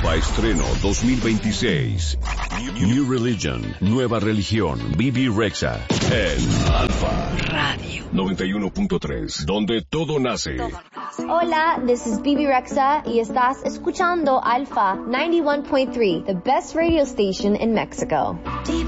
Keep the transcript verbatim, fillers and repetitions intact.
Nueva estreno dos mil veintiséis. New Religion, nueva religión. B B Rexha en Alfa Radio noventa y uno punto tres, donde todo nace. Hola, this is B B Rexha y estás escuchando Alfa noventa y uno punto tres, the best radio station in Mexico.